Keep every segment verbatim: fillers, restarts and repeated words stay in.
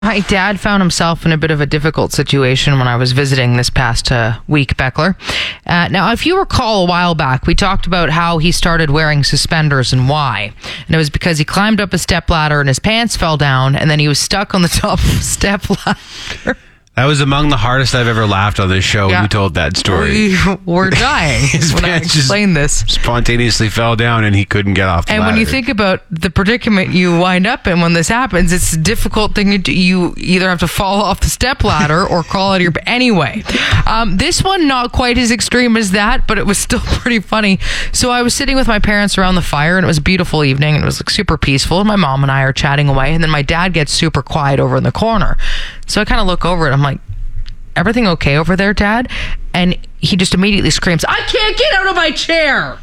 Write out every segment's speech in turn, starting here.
My dad found himself in a bit of a difficult situation when I was visiting this past uh, week, Beckler. Uh, now, if you recall a while back, we talked about how he started wearing suspenders and why. And it was because he climbed up a stepladder and his pants fell down, and then he was stuck on the top of a stepladder. That was among the hardest I've ever laughed on this show. Yeah. You told that story. We were dying His when I pants just explained this. Spontaneously fell down and he couldn't get off the And ladder. when you think about the predicament you wind up in when this happens, it's a difficult thing to do. You either have to fall off the stepladder or crawl out of your bed. Anyway, um, this one not quite as extreme as that, but it was still pretty funny. So I was sitting with my parents around the fire, and it was a beautiful evening, and it was like super peaceful. And my mom and I are chatting away, and then my dad gets super quiet over in the corner. So I kind of look over it. I'm like, "Everything okay over there, Dad?" And he just immediately screams, "I can't get out of my chair!"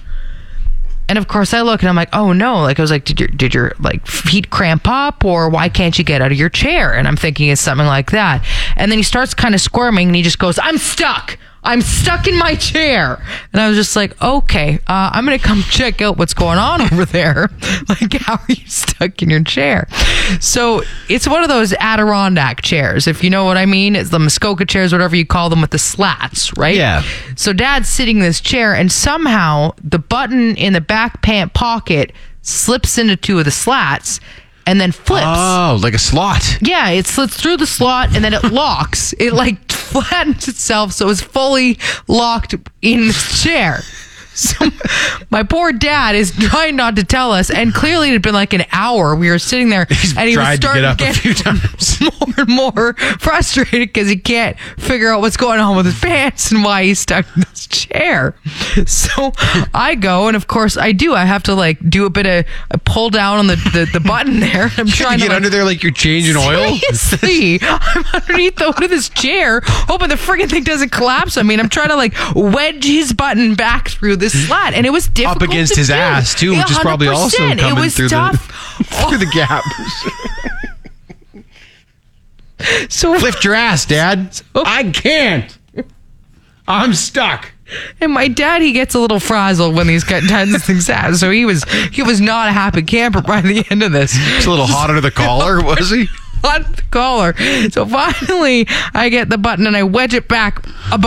And of course I look and I'm like, "Oh no!" Like I was like, "Did your did your like feet cramp up, or why can't you get out of your chair?" And I'm thinking it's something like that. And then he starts kind of squirming and he just goes, "I'm stuck. I'm stuck in my chair." And I was just like, "Okay, uh, I'm gonna come check out what's going on over there. Like, how are you stuck in your chair?" So it's one of those Adirondack chairs, if you know what I mean. It's the Muskoka chairs, whatever you call them, with the slats, right? Yeah. So Dad's sitting in this chair, and somehow the button in the back pant pocket slips into two of the slats and then flips. Oh, like a slot. Yeah, it slits through the slot and then it locks. It like flattens itself so it's fully locked in the chair. So my poor dad is trying not to tell us, and clearly it had been like an hour. We were sitting there, He's and he was tried to starting get up to a get few times. more and more frustrated because he can't figure out what's going on with his pants and why he's stuck in this chair. So I go, and of course I do. I have to like do a bit of a pull down on the, the, the button there. I'm You trying get to like, under there like you're changing oil. Seriously, I'm underneath the hood of this chair, hoping the friggin' thing doesn't collapse. I mean, I'm trying to like wedge his button back through this slat, and it was difficult Up against to his do. ass too, which is probably also one hundred percent. coming it was through tough. the through the gap. So Lift your ass, Dad. So- I can't. I'm stuck. And my dad, he gets a little frazzled when these kinds of things happen. So he was he was not a happy camper by the end of this. It's a little hot under the collar, was he? On the collar. So finally, I get the button and I wedge it back about